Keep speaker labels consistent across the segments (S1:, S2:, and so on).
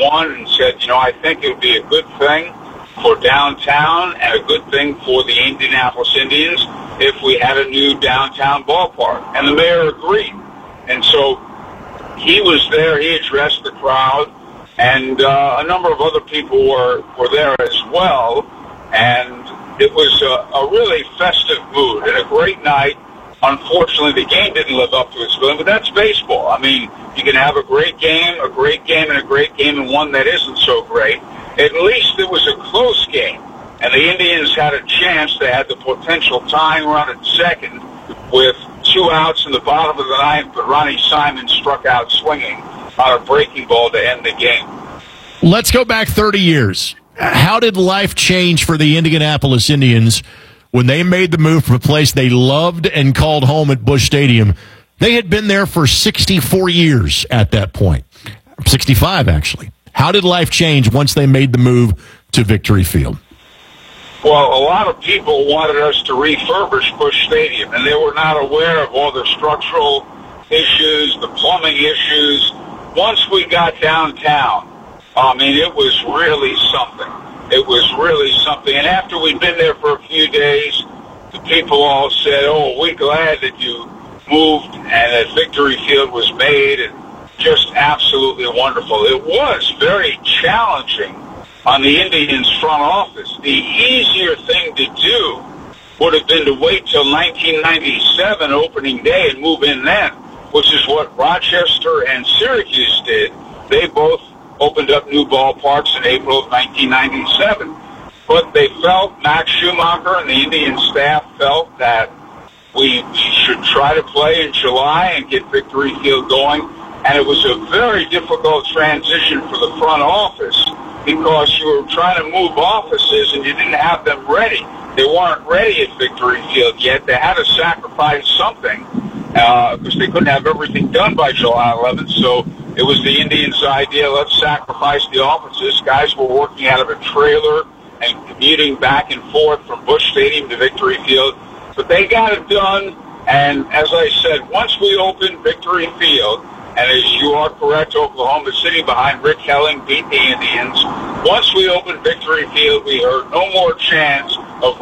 S1: one and said, I think it would be a good thing for downtown and a good thing for the Indianapolis Indians if we had a new downtown ballpark. And the mayor agreed. And so he was there. He addressed the crowd. And a number of other people were there as well. And it was a really festive mood and a great night. Unfortunately, the game didn't live up to its billing, but that's baseball. I mean, you can have a great game, and a great game, and one that isn't so great. At least it was a close game, and the Indians had a chance. They had the potential tying run at second with 2 outs in the bottom of the ninth, but Ronnie Simon struck out swinging on a breaking ball to end the game.
S2: Let's go back 30 years. How did life change for the Indianapolis Indians when they made the move from a place they loved and called home at Busch Stadium? They had been there for 64 years at that point. 65, actually. How did life change once they made the move to Victory Field?
S1: Well, a lot of people wanted us to refurbish Busch Stadium, and they were not aware of all the structural issues, the plumbing issues. Once we got downtown, I mean, it was really something. It was really something. And after we'd been there for a few days, the people all said, we're glad that you moved and that Victory Field was made, and just absolutely wonderful. It was very challenging on the Indians front office. The easier thing to do would have been to wait till 1997 opening day and move in then, which is what Rochester and Syracuse did. They both opened up new ballparks in April of 1997. But they felt, Max Schumacher and the Indian staff felt that we should try to play in July and get Victory Field going. And it was a very difficult transition for the front office because you were trying to move offices and you didn't have them ready. They weren't ready at Victory Field yet. They had to sacrifice something because they couldn't have everything done by July 11th. So it was the Indians' idea, let's sacrifice the offices. Guys were working out of a trailer and commuting back and forth from Busch Stadium to Victory Field. But they got it done, and as I said, once we opened Victory Field, and as you are correct, Oklahoma City behind Rick Helling beat the Indians. Once we opened Victory Field, we heard no more chants,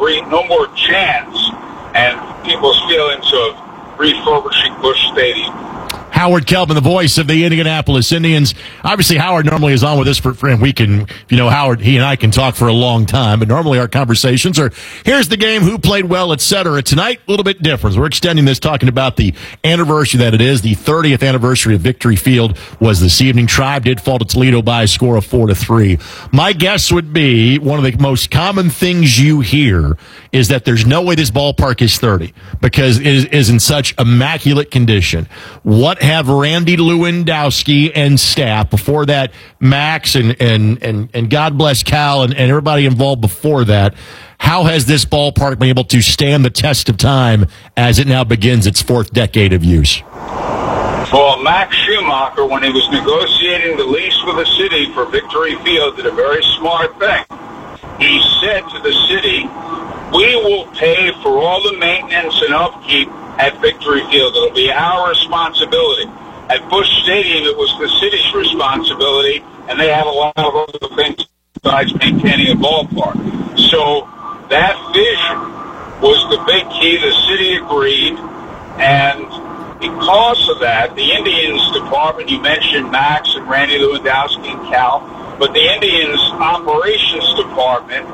S1: and people's feelings of refurbishing Busch Stadium.
S2: Howard Kelvin, the voice of the Indianapolis Indians. Obviously, Howard normally is on with us and we can, Howard, he and I can talk for a long time, but normally our conversations are, here's the game, who played well, etc. Tonight, a little bit different. We're extending this, talking about the anniversary that it is. The 30th anniversary of Victory Field was this evening. Tribe did fall to Toledo by a score of 4-3. My guess would be one of the most common things you hear is that there's no way this ballpark is 30 because it is in such immaculate condition. What have Randy Lewandowski and staff, before that Max and God bless Cal and everybody involved before that, how has this ballpark been able to stand the test of time as it now begins its 4th decade of use?
S1: Well, Max Schumacher, when he was negotiating the lease with the city for Victory Field, did a very smart thing. He said to the city, we will pay for all the maintenance and upkeep at Victory Field. It'll be our responsibility. At Busch Stadium, it was the city's responsibility, and they had a lot of other things besides maintaining a ballpark. So that vision was the big key. The city agreed, and because of that, the Indians department, you mentioned Max and Randy Lewandowski and Cal, but the Indians operations department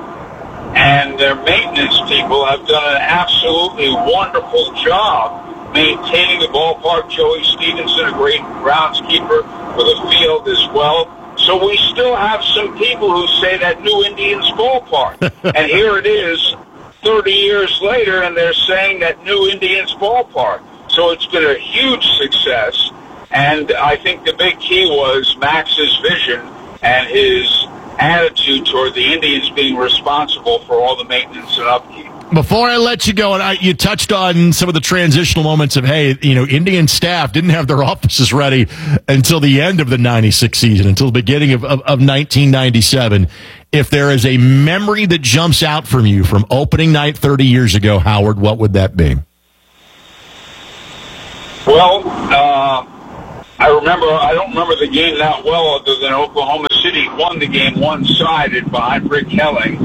S1: and their maintenance people have done an absolutely wonderful job maintaining the ballpark. Joey Stevenson, a great groundskeeper for the field as well. So we still have some people who say that New Indians ballpark. And here it is 30 years later, and they're saying that New Indians ballpark. So it's been a huge success. And I think the big key was Max's vision and his attitude toward the Indians being responsible for all the maintenance and upkeep.
S2: Before I let you go, and you touched on some of the transitional moments of, Indian staff didn't have their offices ready until the end of the 96 season, until the beginning of 1997. If there is a memory that jumps out from you from opening night 30 years ago, Howard, what would that be?
S1: Well, I don't remember the game that well other than Oklahoma City City won the game one-sided behind Rick Helling.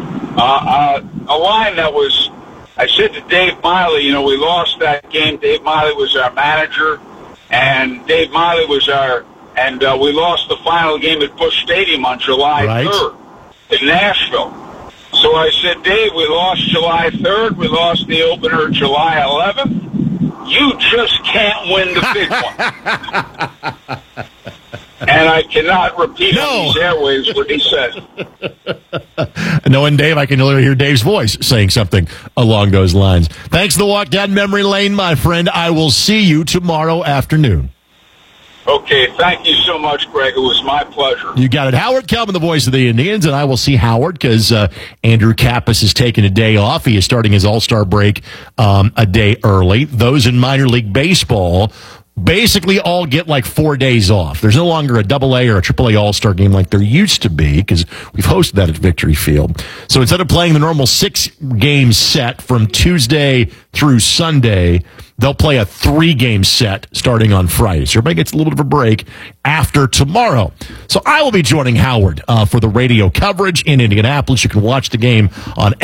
S1: A line that was, I said to Dave Miley, we lost that game. Dave Miley was our manager, and Dave Miley was we lost the final game at Busch Stadium on July 3rd in Nashville. So I said, Dave, we lost July 3rd. We lost the opener July 11th. You just can't win the big one. And I cannot repeat on these airwaves what he said.
S2: Knowing Dave, I can literally hear Dave's voice saying something along those lines. Thanks for the walk down memory lane, my friend. I will see you tomorrow afternoon.
S1: Okay, thank you so much, Greg. It was my pleasure.
S2: You got it. Howard Kelman, the voice of the Indians, and I will see Howard because Andrew Kappas is taking a day off. He is starting his All-Star break a day early. Those in minor league baseball basically all get like 4 days off. There's no longer a AA or a AAA All-Star game like there used to be because we've hosted that at Victory Field. So instead of playing the normal 6-game set from Tuesday through Sunday, they'll play a 3-game set starting on Friday. So everybody gets a little bit of a break after tomorrow. So I will be joining Howard for the radio coverage in Indianapolis. You can watch the game on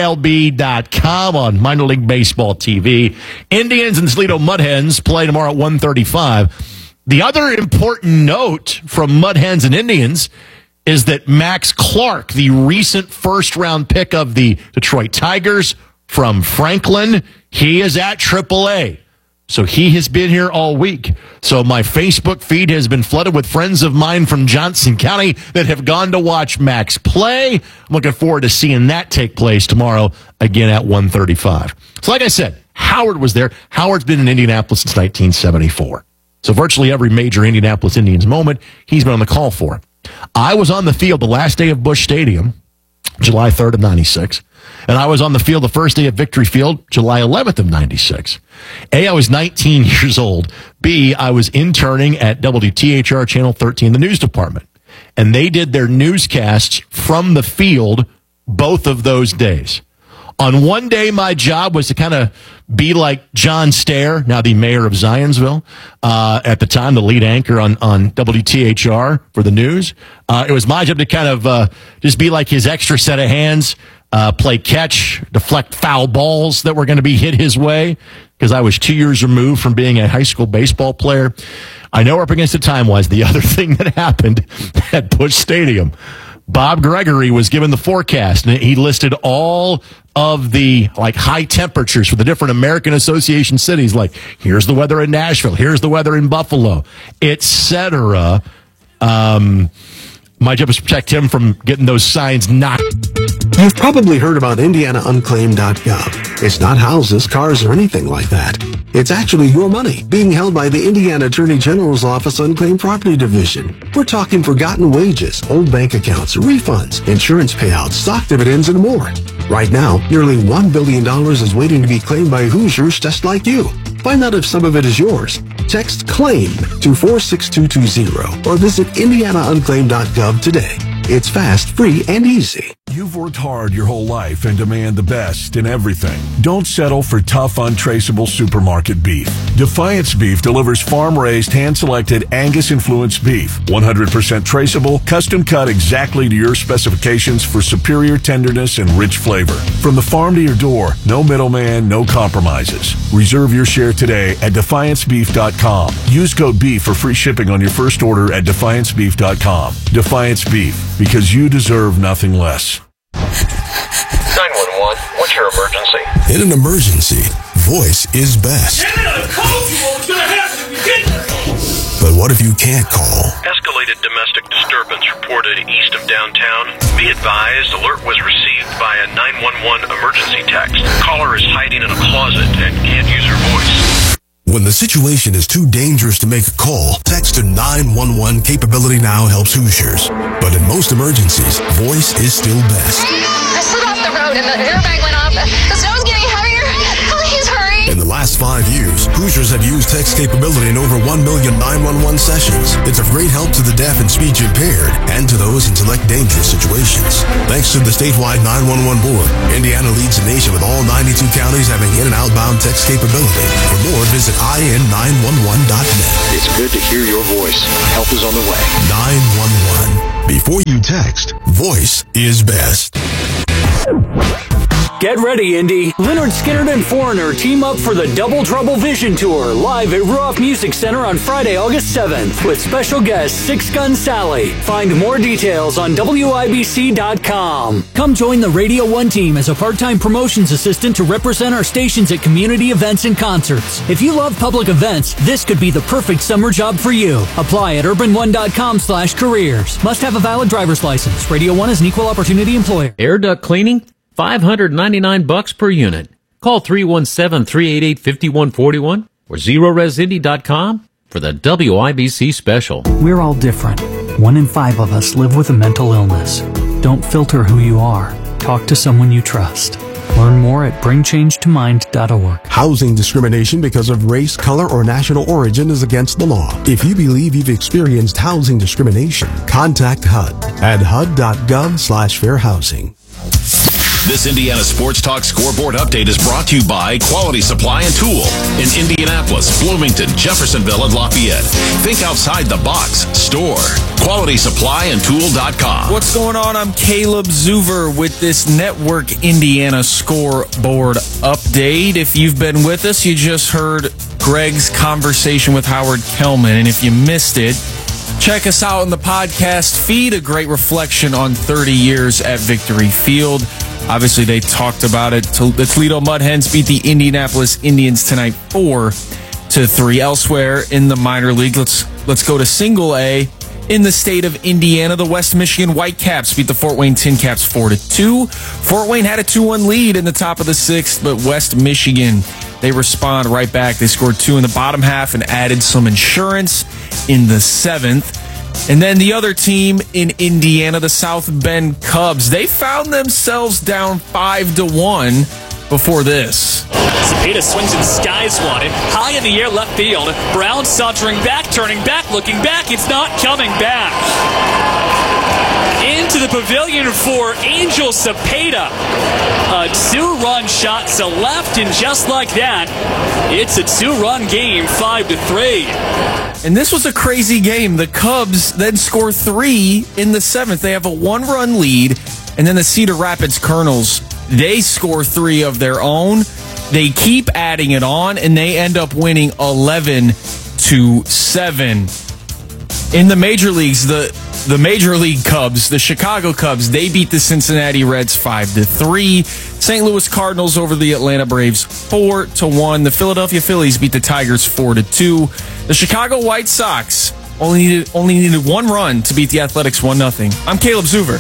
S2: MILB.com on Minor League Baseball TV. Indians and Toledo Mud Hens play tomorrow at 1:35. The other important note from Mud Hens and Indians is that Max Clark, the recent first-round pick of the Detroit Tigers from Franklin, he is at AAA. So he has been here all week. So my Facebook feed has been flooded with friends of mine from Johnson County that have gone to watch Max play. I'm looking forward to seeing that take place tomorrow again at 1:35. So like I said, Howard was there. Howard's been in Indianapolis since 1974. So virtually every major Indianapolis Indians moment, he's been on the call for. I was on the field the last day of Busch Stadium, July 3rd of 96. And I was on the field the first day at Victory Field, July 11th of 96. A, I was 19 years old. B, I was interning at WTHR Channel 13, the news department. And they did their newscasts from the field both of those days. On one day, my job was to kind of be like John Stair, now the mayor of Zionsville, at the time, the lead anchor on WTHR for the news. It was my job to kind of just be like his extra set of hands, play catch, deflect foul balls that were going to be hit his way, because I was 2 years removed from being a high school baseball player. I know we're up against the time was the other thing that happened at Busch Stadium. Bob Gregory was given the forecast, and he listed all of the high temperatures for the different American Association cities. Like, here's the weather in Nashville, here's the weather in Buffalo, etc. My job is to protect him from getting those signs knocked.
S3: You've probably heard about IndianaUnclaimed.gov. It's not houses, cars, or anything like that. It's actually your money being held by the Indiana Attorney General's Office Unclaimed Property Division. We're talking forgotten wages, old bank accounts, refunds, insurance payouts, stock dividends, and more. Right now, nearly $1 billion is waiting to be claimed by Hoosiers just like you. Find out if some of it is yours. Text CLAIM to 46220 or visit IndianaUnclaimed.gov today. It's fast, free, and easy.
S4: You've worked hard your whole life and demand the best in everything. Don't settle for tough, untraceable supermarket beef. Defiance Beef delivers farm-raised, hand-selected, Angus-influenced beef. 100% traceable, custom-cut exactly to your specifications for superior tenderness and rich flavor. From the farm to your door, no middleman, no compromises. Reserve your share today at DefianceBeef.com. Use code BEEF for free shipping on your first order at DefianceBeef.com. Defiance Beef, because you deserve nothing less.
S5: 911, what's your emergency?
S6: In an emergency, voice is best. But what if you can't call?
S5: Escalated domestic disturbance reported east of downtown. Be advised, alert was received by a 911 emergency text. Caller is hiding in a closet and can't use her voice.
S6: When the situation is too dangerous to make a call, text to 911. Capability Now helps Hoosiers. But in most emergencies, voice is still best.
S7: I slid off the road and the airbag went off. The snow's getting heavier. Please hurry.
S6: In the last 5 years, Hoosiers have used text capability in over 1 million 911 sessions. It's a great help to the deaf and speech impaired and to those in select dangerous situations. Thanks to the statewide 911 board, Indiana leads the nation with all 92 counties having in- and outbound text capability. For more, visit in911.net.
S5: It's good to hear your voice. Help is on the way.
S6: 911. Before you text, voice is best.
S8: Get ready, Indy. Leonard Skinner and Foreigner team up for the Double Trouble Vision Tour live at Ruoff Music Center on Friday, August 7th with special guest Six Gun Sally. Find more details on WIBC.com. Come join the Radio 1 team as a part-time promotions assistant to represent our stations at community events and concerts. If you love public events, this could be the perfect summer job for you. Apply at urban1.com/careers. Must have a valid driver's license. Radio 1 is an equal opportunity employer.
S9: Air duct cleaning, $599 per unit. Call 317-388-5141 or ZeroResIndy.com for the WIBC special.
S8: We're all different. 1 in 5 of us live with a mental illness. Don't filter who you are. Talk to someone you trust. Learn more at bringchangetimind.org.
S3: Housing discrimination because of race, color, or national origin is against the law. If you believe you've experienced housing discrimination, contact HUD at hud.gov/fair housing.
S10: This Indiana Sports Talk scoreboard update is brought to you by Quality Supply and Tool in Indianapolis, Bloomington, Jeffersonville, and Lafayette. Think outside the box. Store. QualitySupplyandTool.com.
S11: What's going on? I'm Caleb Zuver with this Network Indiana scoreboard update. If you've been with us, you just heard Greg's conversation with Howard Kellman. And if you missed it, check us out in the podcast feed. A great reflection on 30 years at Victory Field. Obviously, they talked about it. The Toledo Mud Hens beat the Indianapolis Indians tonight 4-3. Elsewhere in the minor league, let's go to Single A. In the state of Indiana, the West Michigan Whitecaps beat the Fort Wayne Tin Caps 4-2. Fort Wayne had a 2-1 lead in the top of the 6th, but West Michigan, they respond right back. They scored 2 in the bottom half and added some insurance in the 7th. And then the other team in Indiana, the South Bend Cubs, they found themselves down 5-1 before this.
S12: Cepeda swings and skies one. High in the air left field. Brown sauntering back, turning back, looking back. It's not coming back. Into the pavilion for Angel Cepeda. A 2-run shot to left, and just like that, it's a 2-run game, 5-3.
S11: And this was a crazy game. The Cubs then score 3 in the 7th. They have a 1-run lead, and then the Cedar Rapids Colonels, they score 3 of their own. They keep adding it on, and they end up winning 11-7. In the major leagues, the Major League Cubs, the Chicago Cubs, they beat the Cincinnati Reds 5-3. St. Louis Cardinals over the Atlanta Braves 4-1. The Philadelphia Phillies beat the Tigers 4-2. The Chicago White Sox only needed 1 run to beat the Athletics 1-0. I'm Caleb Zuver.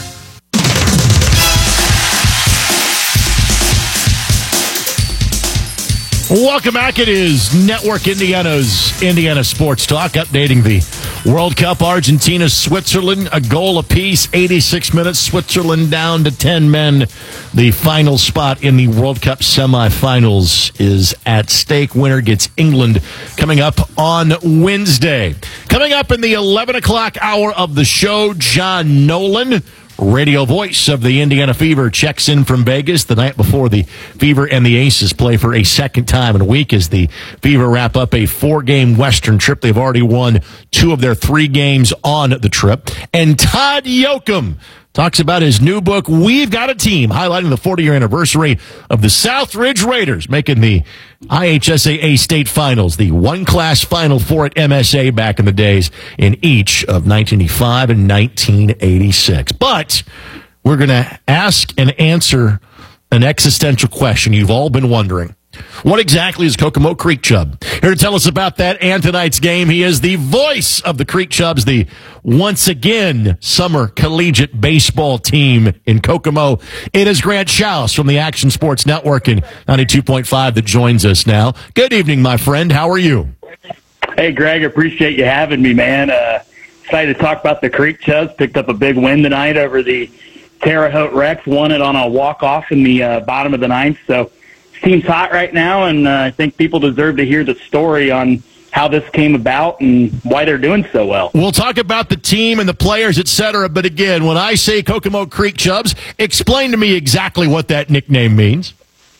S2: Welcome back. It is Network Indiana's Indiana Sports Talk, updating the World Cup. Argentina, Switzerland, a goal apiece, 86 minutes. Switzerland down to 10 men. The final spot in the World Cup semifinals is at stake. Winner gets England coming up on Wednesday. Coming up in the 11 o'clock hour of the show, John Nolan, radio voice of the Indiana Fever, checks in from Vegas the night before the Fever and the Aces play for a second time in a week as the Fever wrap up a 4-game Western trip. They've already won 2 of their 3 games on the trip. And Todd Yoakum talks about his new book, We've Got a Team, highlighting the 40-year anniversary of the Southridge Raiders, making the IHSAA state finals, the one-class Final Four at MSA back in the days in each of 1985 and 1986. But we're going to ask and answer an existential question you've all been wondering. What exactly is Kokomo Creek Chub? Here to tell us about that and tonight's game, he is the voice of the Creek Chubs, the once again summer collegiate baseball team in Kokomo. It is Grant Schaus from the Action Sports Network and 92.5 that joins us now. Good evening, my friend. How are you?
S13: Hey, Greg. Appreciate you having me, man. Excited to talk about the Creek Chubs. Picked up a big win tonight over the Terre Haute Rex. Won it on a walk-off in the bottom of the 9th. So team's hot right now, and I think people deserve to hear the story on how this came about and why they're doing so well.
S2: We'll talk about the team and the players, et cetera. But again, when I say Kokomo Creek Chubs, explain to me exactly what that nickname means.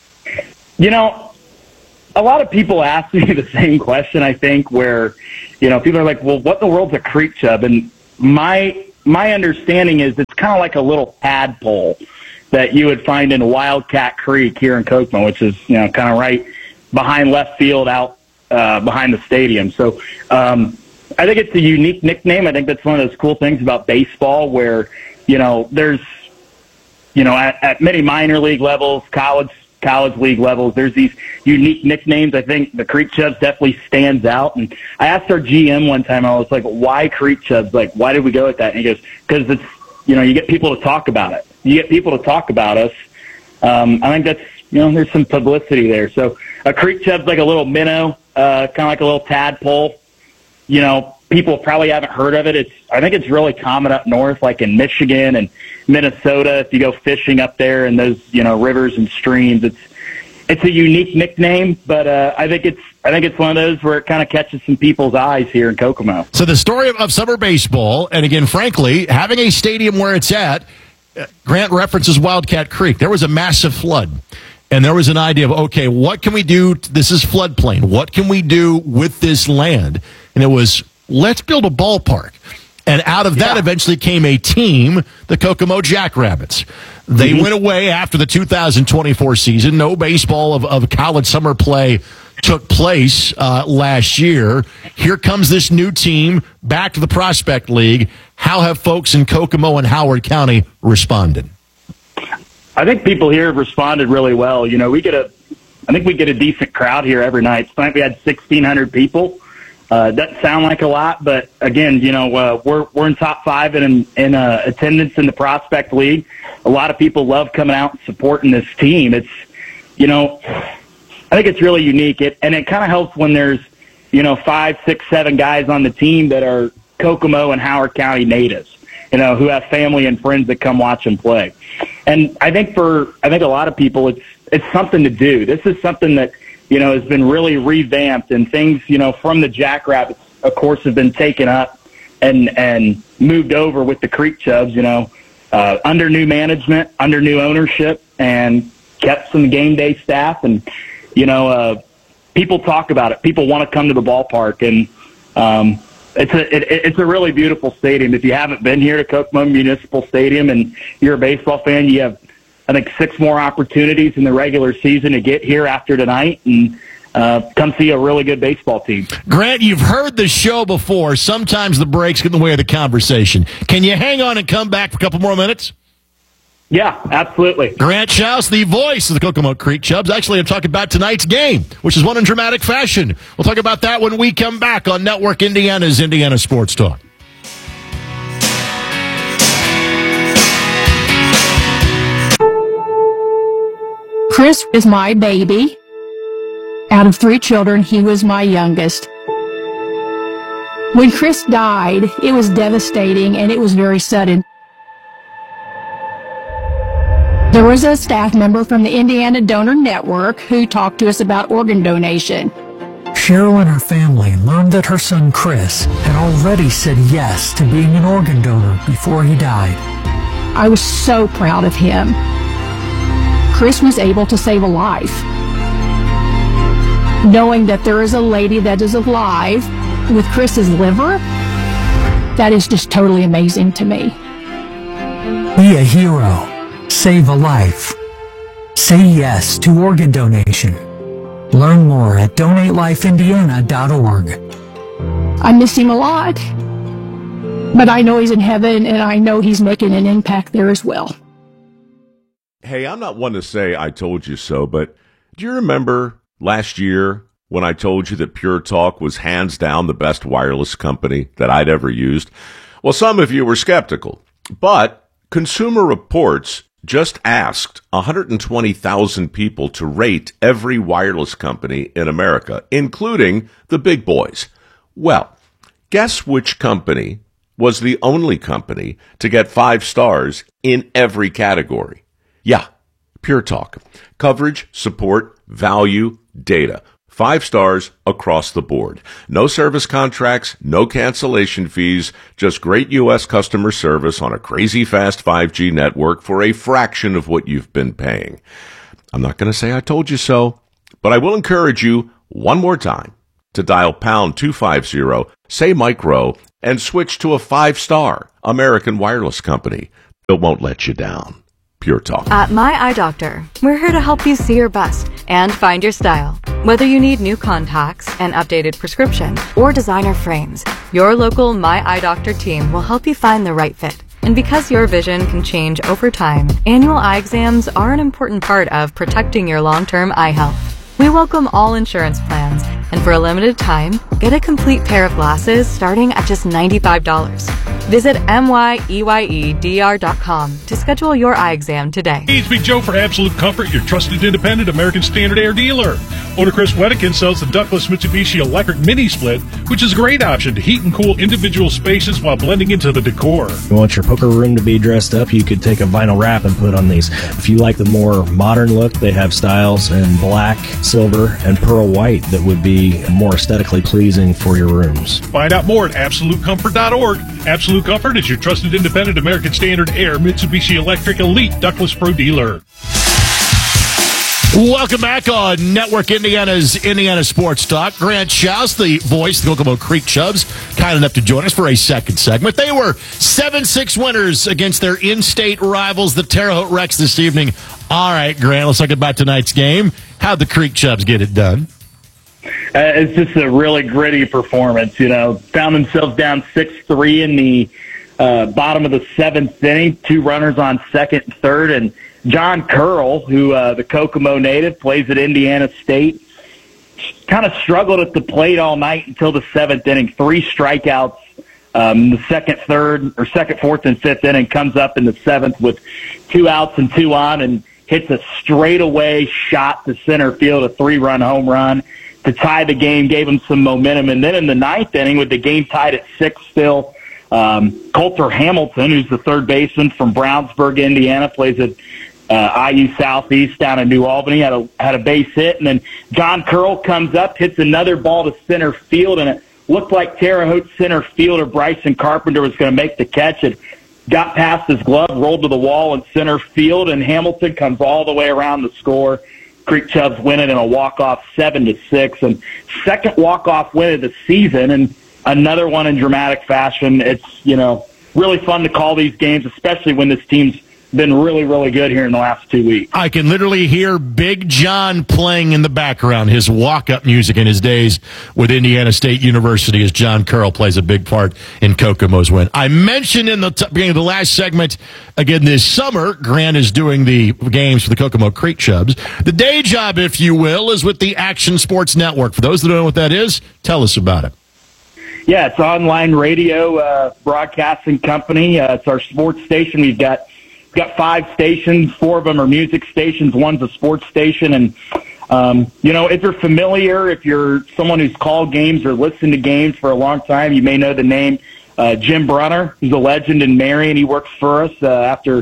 S13: You know, a lot of people ask me the same question, I think, where, you know, people are like, well, what in the world's a creek chub? And my understanding is it's kind of like a little tadpole that you would find in Wildcat Creek here in Kokomo, which is, you know, kind of right behind left field out behind the stadium. So I think it's a unique nickname. I think that's one of those cool things about baseball where, you know, there's, you know, at many minor league levels, college league levels, there's these unique nicknames. I think the Creek Chubs definitely stands out. And I asked our GM one time, I was like, why Creek Chubs? Like, why did we go with that? And he goes, because it's, you know, you get people to talk about it. You get people to talk about us. I think that's, you know, there's some publicity there. So a Creek Chub's like a little minnow, kind of like a little tadpole. You know, people probably haven't heard of it. I think it's really common up north, like in Michigan and Minnesota. If you go fishing up there in those, you know, rivers and streams, it's a unique nickname, but I think it's one of those where it kind of catches some people's eyes here in Kokomo.
S2: So the story of summer baseball, and again, frankly, having a stadium where it's at, Grant references Wildcat Creek. There was a massive flood. And there was an idea of, okay, what can we do? This is floodplain. What can we do with this land? And it was, let's build a ballpark. And out of that eventually came a team, the Kokomo Jackrabbits. They went away after the 2024 season. No baseball of college summer play took place last year. Here comes this new team back to the Prospect League. How have folks in Kokomo and Howard County responded?
S13: I think people here have responded really well. You know, I think we get a decent crowd here every night. Tonight we had 1,600 people. Doesn't sound like a lot, but again, you know, we're in top 5 in attendance in the Prospect League. A lot of people love coming out and supporting this team. It's, you know, I think it's really unique. And it kind of helps when there's, you know, 5, 6, 7 guys on the team that are Kokomo and Howard County natives, you know, who have family and friends that come watch them play. And I think a lot of people, it's something to do. This is something that, you know, has been really revamped, and things, you know, from the Jackrabbits, of course, have been taken up and moved over with the Creek Chubs, you know, under new management, under new ownership, and kept some game day staff. And, you know, people talk about it. People want to come to the ballpark, and it's a really beautiful stadium. If you haven't been here to Kokomo Municipal Stadium and you're a baseball fan, you have, I think, 6 more opportunities in the regular season to get here after tonight and come see a really good baseball team.
S2: Grant, you've heard the show before. Sometimes the breaks get in the way of the conversation. Can you hang on and come back for a couple more minutes?
S13: Yeah, absolutely.
S2: Grant Schaus, the voice of the Kokomo Creek Chubs. Actually, I'm talking about tonight's game, which is won in dramatic fashion. We'll talk about that when we come back on Network Indiana's Indiana Sports Talk.
S14: Chris is my baby. Out of 3 children, he was my youngest. When Chris died, it was devastating and it was very sudden. There was a staff member from the Indiana Donor Network who talked to us about organ donation.
S15: Cheryl and her family learned that her son Chris had already said yes to being an organ donor before he died.
S14: I was so proud of him. Chris was able to save a life. Knowing that there is a lady that is alive with Chris's liver, that is just totally amazing to me.
S15: Be a hero. Save a life. Say yes to organ donation. Learn more at donatelifeindiana.org.
S14: I miss him a lot, but I know he's in heaven and I know he's making an impact there as well.
S16: Hey, I'm not one to say I told you so, but do you remember last year when I told you that Pure Talk was hands down the best wireless company that I'd ever used? Well, some of you were skeptical, but Consumer Reports just asked 120,000 people to rate every wireless company in America, including the big boys. Well, guess which company was the only company to get 5 stars in every category? Yeah, Pure Talk. Coverage, support, value, data. 5 stars across the board. No service contracts, no cancellation fees, just great U.S. customer service on a crazy fast 5G network for a fraction of what you've been paying. I'm not going to say I told you so, but I will encourage you one more time to dial pound 250, say micro, and switch to a 5-star American Wireless company. It won't let you down. Pure Talk.
S17: At My Eye Doctor, we're here to help you see your best and find your style. Whether you need new contacts, an updated prescription, or designer frames, your local My Eye Doctor team will help you find the right fit. And because your vision can change over time, annual eye exams are an important part of protecting your long-term eye health. We welcome all insurance plans, and for a limited time, get a complete pair of glasses starting at just $95. Visit MYEYEDR.com to schedule your eye exam today.
S18: Hey, it's Big Joe for Absolute Comfort, your trusted independent American Standard Air dealer. Owner Chris Wedekin sells the ductless Mitsubishi Electric Mini Split, which is a great option to heat and cool individual spaces while blending into the decor.
S19: If you want your poker room to be dressed up, you could take a vinyl wrap and put on these. If you like the more modern look, they have styles in black, silver, and pearl white that would be more aesthetically pleasing for your rooms.
S18: Find out more at AbsoluteComfort.org. Absolute Comfort is your trusted independent American Standard Air Mitsubishi Electric Elite Ductless Pro dealer.
S2: Welcome back on Network Indiana's Indiana Sports Talk. Grant Schaus, the voice of the Kokomo Creek Chubs, kind enough to join us for a second segment. They were 7-6 winners against their in-state rivals, the Terre Haute Rex, this evening. All right, Grant, let's talk about tonight's game. How'd the Creek Chubs get it done?
S13: It's just a really gritty performance. You know, found themselves down 6-3 in the bottom of the 7th inning. 2 runners on second and third, and John Curl, who the Kokomo native, plays at Indiana State, kind of struggled at the plate all night until the 7th inning. 3 strikeouts. The second, 4th, and 5th inning, comes up in the 7th with 2 outs and 2 on, and hits a straightaway shot to center field, a 3-run home run to tie the game, gave him some momentum. And then in the 9th inning, with the game tied at 6 still, Coulter Hamilton, who's the third baseman from Brownsburg, Indiana, plays at IU Southeast down in New Albany, had a base hit. And then John Curl comes up, hits another ball to center field, and it looked like Terre Haute center fielder Bryson Carpenter was going to make the catch. It got past his glove, rolled to the wall in center field, and Hamilton comes all the way around the score. Creek Chubs win it in a walk-off 7-6, and second walk-off win of the season, and another one in dramatic fashion. It's, you know, really fun to call these games, especially when this team's been really, really good here in the last 2 weeks.
S2: I can literally hear Big John playing in the background, his walk-up music in his days with Indiana State University, as John Curl plays a big part in Kokomo's win. I mentioned in the beginning of the last segment, again this summer, Grant is doing the games for the Kokomo Creek Chubs. The day job, if you will, is with the Action Sports Network. For those that don't know what that is, tell us about it.
S13: Yeah, it's an online radio broadcasting company. It's our sports station. We've got 5 stations. 4 of them are music stations. One's a sports station. And, you know, if you're familiar, if you're someone who's called games or listened to games for a long time, you may know the name Jim Brunner. He's a legend in Marion. He works for us after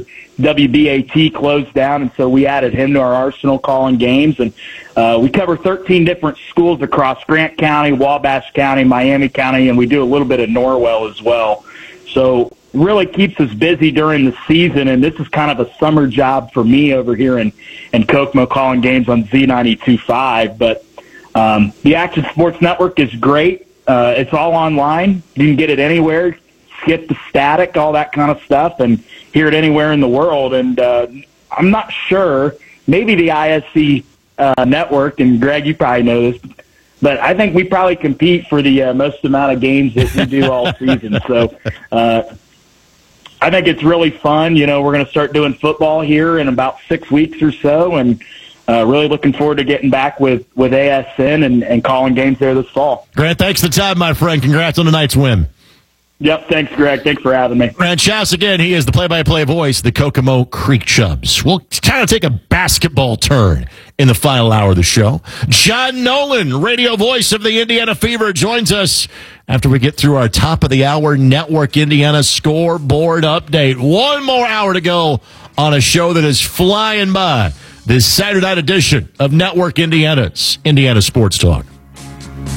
S13: WBAT closed down, and so we added him to our arsenal calling games. And we cover 13 different schools across Grant County, Wabash County, Miami County, and we do a little bit of Norwell as well. So really keeps us busy during the season, and this is kind of a summer job for me over here in Kokomo, calling games on Z92.5. But the Action Sports Network is great. It's all online. You can get it anywhere, skip the static, all that kind of stuff, and hear it anywhere in the world. And I'm not sure, maybe the ISC network, and Greg, you probably know this, but I think we probably compete for the most amount of games that we do all season. So I think it's really fun. You know, we're going to start doing football here in about 6 weeks or so, and really looking forward to getting back with ASN and calling games there this fall.
S2: Grant, thanks for the time, my friend. Congrats on tonight's win.
S13: Yep, thanks, Greg. Thanks for having me.
S2: Grant Schaus, again, he is the play-by-play voice of the Kokomo Creek Chubs. We'll kind of take a basketball turn in the final hour of the show. John Nolan, radio voice of the Indiana Fever, joins us after we get through our top-of-the-hour Network Indiana scoreboard update. One more hour to go on a show that is flying by. this Saturday night edition of Network Indiana's Indiana Sports Talk.